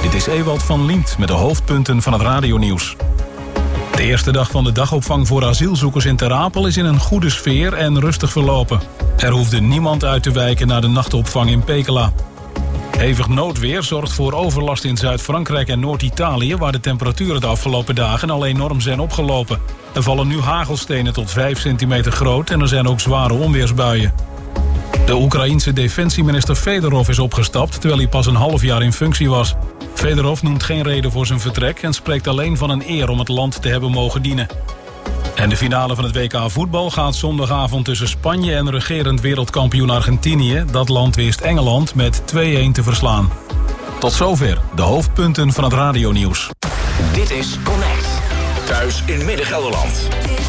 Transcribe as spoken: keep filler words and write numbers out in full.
Dit is Ewald van Liemt met de hoofdpunten van het radionieuws. De eerste dag van de dagopvang voor asielzoekers in Ter Apel is in een goede sfeer en rustig verlopen. Er hoefde niemand uit te wijken naar de nachtopvang in Pekela. Hevig noodweer zorgt voor overlast in Zuid-Frankrijk en Noord-Italië, waar de temperaturen de afgelopen dagen al enorm zijn opgelopen. Er vallen nu hagelstenen tot vijf centimeter groot en er zijn ook zware onweersbuien. De Oekraïense defensieminister Fedorov is opgestapt, terwijl hij pas een half jaar in functie was. Fedorov noemt geen reden voor zijn vertrek en spreekt alleen van een eer om het land te hebben mogen dienen. En de finale van het W K voetbal gaat zondagavond tussen Spanje en regerend wereldkampioen Argentinië. Dat land wist Engeland met twee-een te verslaan. Tot zover de hoofdpunten van het radionieuws. Dit is Connect. Thuis in Midden-Gelderland.